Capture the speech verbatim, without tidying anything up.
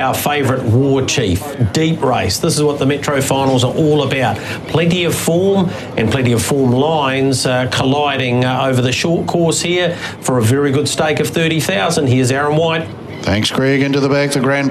our favourite War Chief. Deep race. This is what the Metro Finals are all about. Plenty of form and plenty of form lines uh, colliding uh, over the short course here for a very good stake of thirty thousand. Here's Aaron White. Thanks, Greg. Into the back, the Grand